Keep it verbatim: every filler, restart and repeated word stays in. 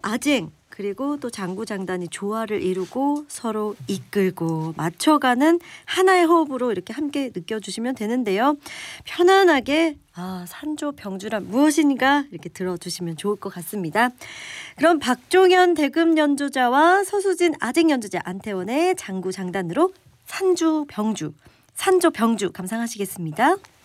아쟁 그리고 또 장구장단이 조화를 이루고 서로 이끌고 맞춰가는 하나의 호흡으로 이렇게 함께 느껴주시면 되는데요. 편안하게 아, 산조 병주란 무엇인가 이렇게 들어주시면 좋을 것 같습니다. 그럼 박종현 대금 연주자와 서수진 아쟁 연주자 안태원의 장구장단으로 산주 병주 산조 병주 감상하시겠습니다.